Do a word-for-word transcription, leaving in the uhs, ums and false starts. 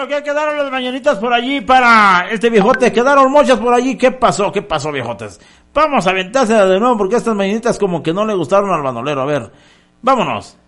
bueno, ¿qué quedaron las mañanitas por allí para este viejote? Quedaron muchas por allí. ¿Qué pasó? ¿Qué pasó, viejotes? Vamos a aventárselas de nuevo porque estas mañanitas como que no le gustaron al bandolero. A ver, vámonos.